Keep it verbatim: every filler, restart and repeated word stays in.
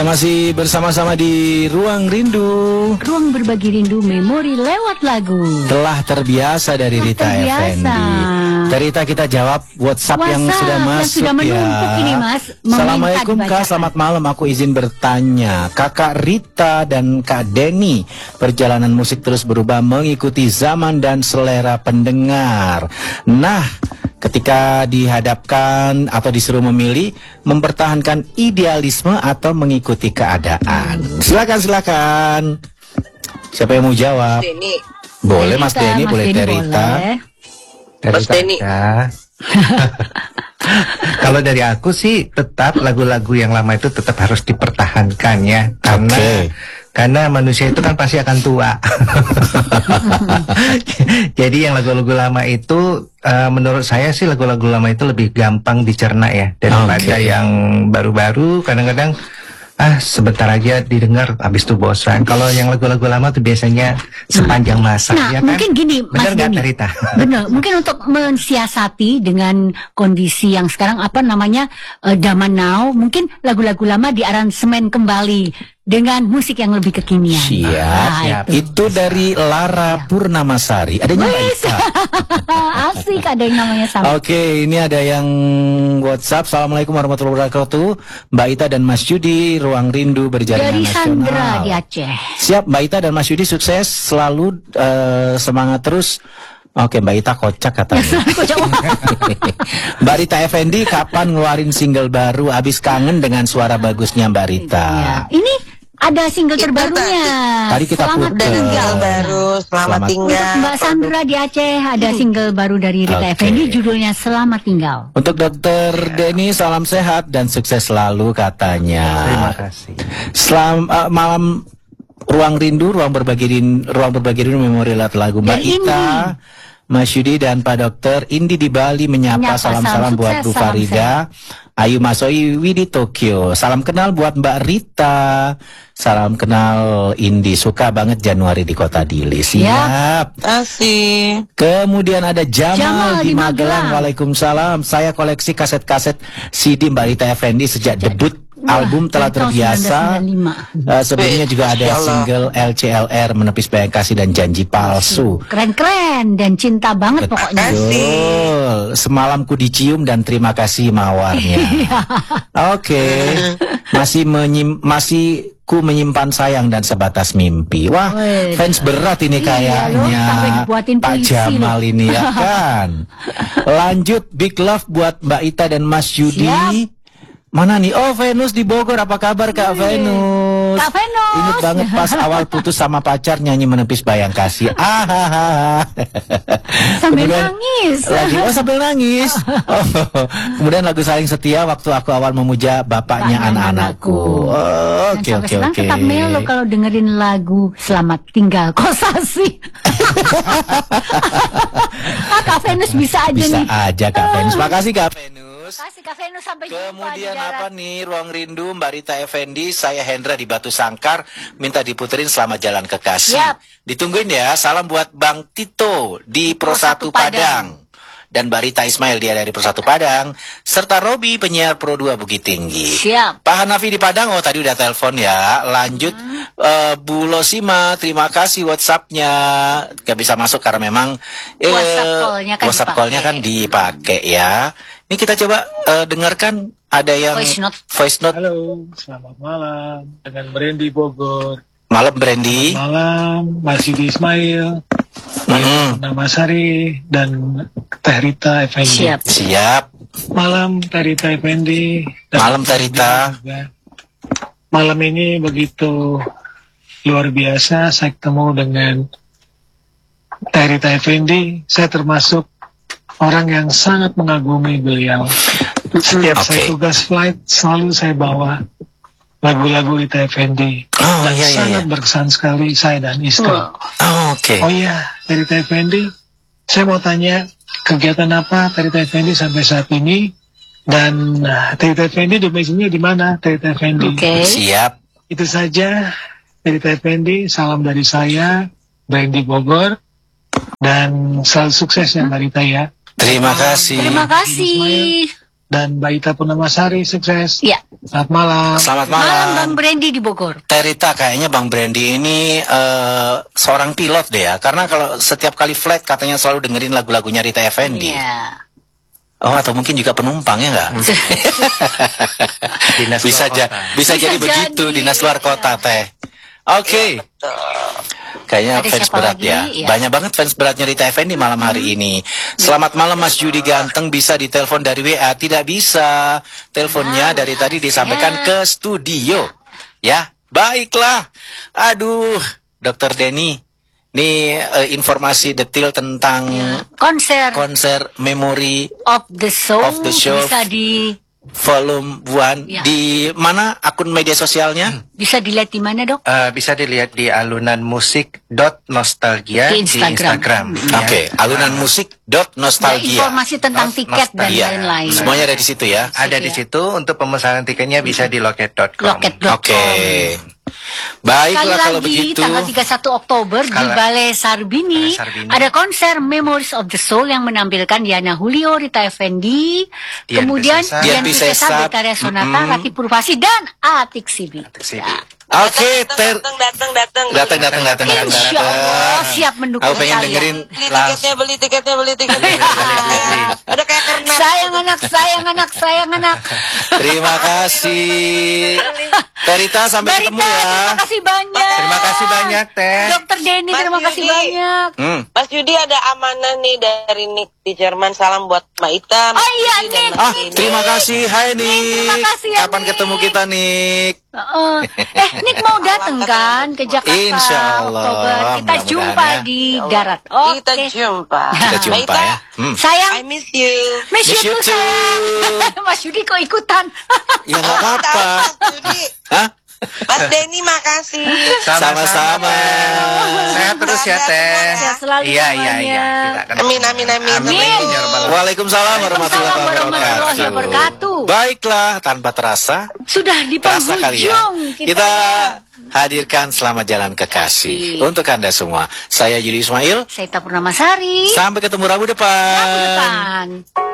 Masih bersama-sama di Ruang Rindu. Ruang berbagi rindu memori lewat lagu. Telah terbiasa dari Telah Rita terbiasa. Effendi. Dari Rita kita jawab WhatsApp, WhatsApp yang sudah yang masuk sudah menumpuk ya. Ini, Mas. Assalamualaikum Kak, selamat malam. Aku izin bertanya, Kakak Rita dan Kak Denny, perjalanan musik terus berubah mengikuti zaman dan selera pendengar. Nah, ketika dihadapkan atau disuruh memilih, mempertahankan idealisme atau mengikuti keadaan. Silakan, silakan. Siapa yang mau jawab? Denny. Boleh Mas Rita, Denny, Mas boleh Denny Terita. Mas Denny. Kalau dari aku sih tetap lagu-lagu yang lama itu tetap harus dipertahankan ya, karena okay. karena manusia itu kan pasti akan tua. Jadi yang lagu-lagu lama itu uh, menurut saya sih lagu-lagu lama itu lebih gampang dicerna ya daripada okay. yang baru-baru. Kadang-kadang ah sebentar aja didengar habis itu bosan. Kalau yang lagu-lagu lama tuh biasanya sepanjang masa. Nah, ya kan? mungkin gini, Mas Benar nggak, Denny? Terita? Benar. Mungkin untuk mensiasati dengan kondisi yang sekarang apa namanya uh, zaman now, mungkin lagu-lagu lama diaransemen kembali dengan musik yang lebih kekinian. Siap, Nah, siap. itu. Itu dari Lara Purnamasari. Adanya Mbak Ita. Asik, ada yang namanya sama. Oke, ini ada yang WhatsApp. Assalamualaikum warahmatullahi wabarakatuh. Mbak Ita dan Mas Yudi, Ruang Rindu berjaringan Dari nasional. Sandra di Aceh. Siap, Mbak Ita dan Mas Yudi sukses selalu, uh, semangat terus. Oke, Mbak Ita kocak katanya. Mbak Rita Effendi kapan ngeluarin single baru? Abis kangen dengan suara bagusnya Mbak Rita. Ya. Ini ada single Itu terbarunya. Tadi kita Selamat putar. tinggal. Single baru, selamat, Selamat. tinggal. Untuk Mbak Sandra di Aceh ada single baru dari Rita Oke. Effendi, judulnya Selamat Tinggal. Untuk Dokter Denny, salam sehat dan sukses selalu katanya. Terima kasih. Selam uh, malam Ruang Rindu, ruang berbagi rindu, ruang berbagi rindu memori lewat lagu Mbak Dan Ita, Mas Yudi dan Pak Dokter. Indi di Bali menyapa, Menyapa, salam-salam salam buat sukses, Bu salam Farida. Ayu Masoi Widi Tokyo. Salam kenal buat Mbak Rita. Salam kenal Indi. Suka banget Januari di Kota Dili. Siap. Kasih. Kemudian ada Jamal, Jamal di di Magelang. Magelang. Waalaikumsalam. Saya koleksi kaset-kaset C D Mbak Rita Effendi sejak debut album Telah tahun Terbiasa. sembilan belas sembilan puluh lima. Uh, sebelumnya juga ada Masya Allah. single L C L R, Menepis Bayang Kasih dan Janji Palsu. Keren-keren dan cinta banget pokoknya. Betul. Semalam ku dicium dan terima kasih mawarnya. Oke. Masih menyim masih ku menyimpan sayang dan sebatas mimpi. Wah, Wih. fans berat ini Iya, kayaknya. loh, sampai dibuatin Pak puisi Jamal loh. ini ya kan. Lanjut, big love buat Mbak Ita dan Mas Yudi. Siap. Mana nih? Oh, Venus di Bogor. Apa kabar Kak Venus? Kak Venus. Ingat banget pas awal putus sama pacar nyanyi Menepis Bayang Kasih. Ah, Sambil nangis. Lagi, oh sambil nangis. Oh, kemudian lagu Saling Setia waktu aku awal memuja bapaknya Bapaknya anak-anakku. Oh, Dan Oke sampai oke sekarang oke. tetap melo kalau dengerin lagu Selamat Tinggal Kosasi. ah, Kak Venus bisa aja Bisa nih. aja Kak Venus. Makasih Kak Venus. Kasih Kak Venus, sampai jumpa di Kemudian darat. apa nih, Ruang Rindu Mbak Rita Effendi, saya Hendra di Batu Sangkar, minta diputerin Selamat Jalan Kekasih. Siap. Ditungguin ya. Salam buat Bang Tito di Pro satu Pro satu Padang. Dan Mbak Rita Ismail, dia dari Pro satu Padang, serta Robi penyiar Pro dua Bukit Tinggi. Siap. Pak Hanafi di Padang, oh tadi udah telepon ya. Lanjut, eh, Bu Losima, terima kasih WhatsApp-nya. Gak bisa masuk karena memang eh, WhatsApp call-nya kan WhatsApp dipakai. call-nya kan dipakai ya. Ini kita coba eh, dengarkan ada yang Voice note. voice note. Halo, selamat malam dengan Brandy Bogor. Malam Brandy. Malam, Mas Yudi Ismail, Mm-mm. Nama Sari, dan Teh Rita Effendi. Siap. Siap. Malam Teh Rita Effendi. dan Malam Teh Rita. juga. Malam ini begitu luar biasa, saya ketemu dengan Teh Rita Effendi. Saya termasuk orang yang sangat mengagumi beliau. Setiap Oke. saya tugas flight, selalu saya bawa lagu-lagu Rita Effendi. Oh, dan iya, iya, sangat iya. berkesan sekali saya dan istri. Wow. Oh, Oke. Oh iya, Rita Effendi, saya mau tanya kegiatan apa Rita Effendi sampai saat ini, dan uh, Rita Effendi domisilinya di mana Rita Effendi? Oke. Siap. Itu saja Rita Effendi, salam dari saya, Brandy Bogor, dan selalu sukses ya Mbak Rita ya. Terima kasih. Terima kasih. dan Mbak Ita Purnamasari, sukses. Iya. Selamat malam. Selamat Malam malam. Bang Brandy di Bogor. Terita, kayaknya Bang Brandy ini eh, seorang pilot deh ya. Karena kalau setiap kali flight katanya selalu dengerin lagu-lagunya Rita Effendy. Iya. Oh, atau mungkin juga penumpang ya nggak? Dinas bisa luar aja, kota. bisa, Bisa jadi jadi, begitu dinas luar kota teh. Oke. Kayaknya Ada fans siapa berat lagi? ya. Iya. Banyak banget fans beratnya Rita Effendy malam hari ini. Selamat malam Mas Yudi Ganteng, bisa ditelepon dari W A? Tidak bisa. Teleponnya dari tadi disampaikan ke studio. Ya, baiklah. Aduh, Dokter Denny. Ini eh, informasi detail tentang Konser konser Memory of the Show, Of the Show. bisa di Volume one. Ya. Di mana akun media sosialnya? bisa dilihat di mana, Dok? Eh, bisa dilihat di alunan musik dot nostalgia Di di Instagram. Instagram. Oke, Ya. alunan musik dot Ya, nostalgia. informasi tentang Nos- tiket dan nostalgia. lain-lain. Semuanya ada di situ ya. Ada di Iya. situ. Untuk pemesanan tiketnya bisa di loket dot com. Loket dot com. Oke. Sekali Baiklah kalau lagi, begitu. tanggal tiga puluh satu Oktober di Skala- Balai Sarbini, Balai Sarbini. ada konser Memories of the Soul yang menampilkan Diana Julio, Rita Effendy, Dian kemudian Piscesar. Dian Dian Piscesar, Piscesar, Betharia Sonata, mm-mm. Ratih Purvasi, dan Atik Sibi. Sibi. Ya. Oke, ter datang, datang, datang, datang datang datang datang Insya datang. Allah siap mendukung Aku pengen kalian. dengerin Beli tiketnya, beli tiketnya, beli tiketnya. Udah kayak kernet. Sayang anak, sayang anak, sayang anak. Terima kasih. Terita, sampai Barita, ketemu ya. terima kasih banyak. Terima kasih banyak, Teh. Dokter Denny, Mas terima kasih Yudi. banyak. Hmm. Mas Yudi ada amanah nih dari Nick di Jerman. Salam buat Mbak Ita. Mas Oh iya, Yudi, dan Nick. Mas Ah, Yudi. terima kasih. Hai Nik. terima kasih ya, Kapan Nik. ketemu kita, Nik? Heeh. eh, Nick mau datang kan ke Jakarta? Insya Allah. Oktober. Kita Mudah-mudahan jumpa ya. di darat. Oke. Kita jumpa. Kita Mbak jumpa Ita, ya. Hmm. Sayang, I miss you. miss you Miss you too, too. sayang. Mas Yudi kok ikutan? Ya nggak apa-apa. Mas Yudi. Hah? Mas Denny makasih. Sama-sama. Sehat terus ya, Teh. Sehat selalu Iya, iya, iya. semuanya. Kita akan Amin, amin, amin. Amin. Ya Rabbal Alamin. Waalaikumsalam warahmatullahi warahmatullahi wabarakatuh. wabarakatuh. Baiklah, tanpa terasa, Sudah di terasa kali ya. penghujung Kita hadirkan Selamat Jalan Kekasih untuk Anda semua. Saya Yudi Ismail. Saya Ita Purnamasari. Sampai ketemu Rabu depan. Rabu depan.